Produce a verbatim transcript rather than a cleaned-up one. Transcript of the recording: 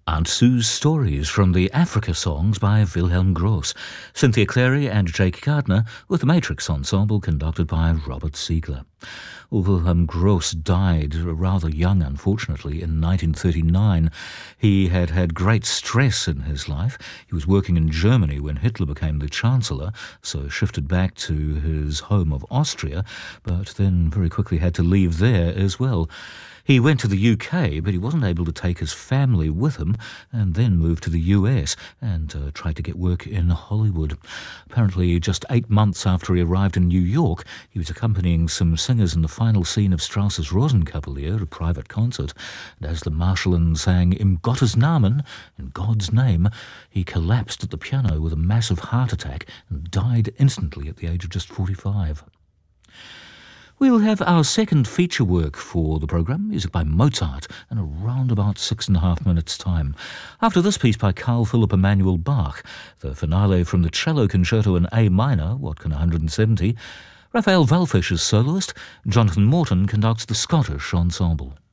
Aunt Sue's Stories from the Africa Songs by Wilhelm Gross, Cynthia Clary and Jake Gardner, with the Matrix Ensemble conducted by Robert Siegler. Wilhelm Gross died rather young, unfortunately, in nineteen thirty-nine. He had had great stress in his life. He was working in Germany when Hitler became the Chancellor, so shifted back to his home of Austria, but then very quickly had to leave there as well. He went to the U K, but he wasn't able to take his family with him, and then moved to the U S and uh, tried to get work in Hollywood. Apparently, just eight months after he arrived in New York, he was accompanying some singers in the final scene of Strauss's Rosenkavalier, a private concert, and as the Marschallin sang Im Gottes Namen, in God's name, he collapsed at the piano with a massive heart attack and died instantly at the age of just forty-five. We'll have our second feature work for the programme, music by Mozart, in around about six and a half minutes' time. After this piece by Carl Philipp Emanuel Bach, the finale from the Cello Concerto in A minor, Watkin one hundred seventy, Raphael Wallfisch is soloist, Jonathan Morton conducts the Scottish Ensemble.